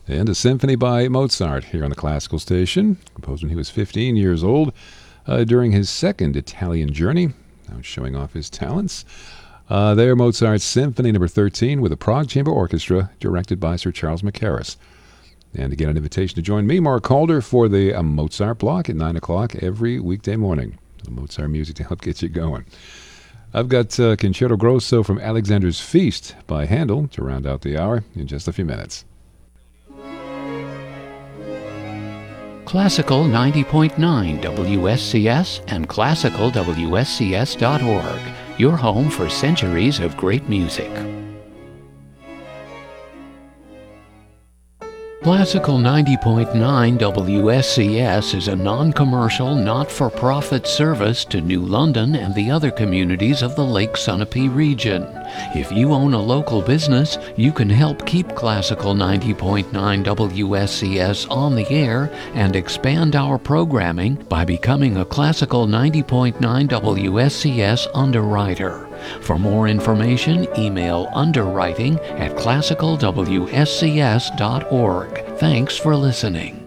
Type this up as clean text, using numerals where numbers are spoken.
And a symphony by Mozart here on the Classical Station, composed when he was 15 years old during his second Italian journey. Now showing off his talents. There, Mozart's Symphony No. 13 with a Prague Chamber Orchestra, directed by Sir Charles Mackerras. And again, an invitation to join me, Mark Calder, for the Mozart block at 9 o'clock every weekday morning. The Mozart music to help get you going. I've got Concerto Grosso from Alexander's Feast by Handel to round out the hour in just a few minutes. Classical 90.9 WSCS and classicalwscs.org, your home for centuries of great music. Classical 90.9 WSCS is a non-commercial, not-for-profit service to New London and the other communities of the Lake Sunapee region. If you own a local business, you can help keep Classical 90.9 WSCS on the air and expand our programming by becoming a Classical 90.9 WSCS underwriter. For more information, email underwriting@classicalwscs.org. Thanks for listening.